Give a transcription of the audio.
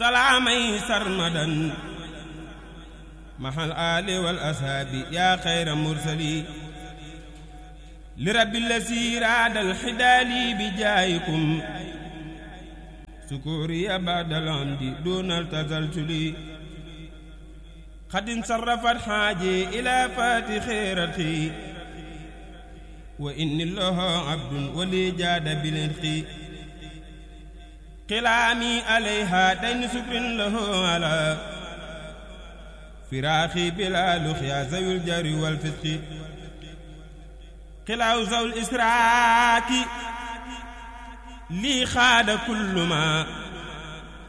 salaamay sarmadan mahal ali wal ashaabi yaa xayra mursali li rabbi lasi raadal xidaali bi jaayikum sukuriya baadal amdi dunal tazalzuli xadin sarrafat xaaji ila faati xeerati wa inni lahu abdun wali jaada bilirqi xilaami alayha dayn sukrin lahu ala firaaxi bila luxya zawil jari wal fisqi xilaaw zawil israaki lii xaada kullu ma